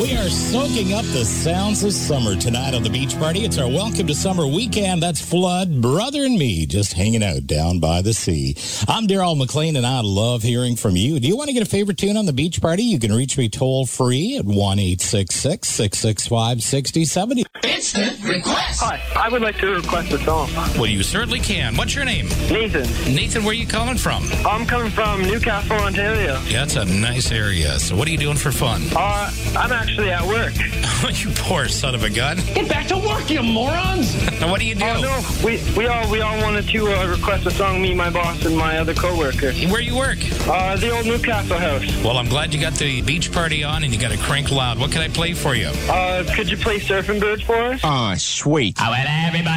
We are soaking up the sounds of summer tonight on the beach party. It's our welcome to summer weekend. That's Flood, Brother, and me just hanging out down by the sea. I'm Daryl McLean, and I love hearing from you. Do you want to get a favorite tune on the beach party? You can reach me toll free at 1-866-665-6070. Instant request. Hi, I would like to request a song. Well, you certainly can. What's your name? Nathan. Nathan, where are you calling from? I'm coming from Newcastle, Ontario. Yeah, that's a nice area. So what are you doing for fun? I'm actually at work. You poor son of a gun. Get back to work, you morons! What do you do? Oh, no, we all wanted to request a song, me, my boss, and my other coworker. Where you work? The old Newcastle house. Well, I'm glad you got the beach party on and you got to crank loud. What can I play for you? Could you play Surfing Birds for us? Oh, sweet. I want everybody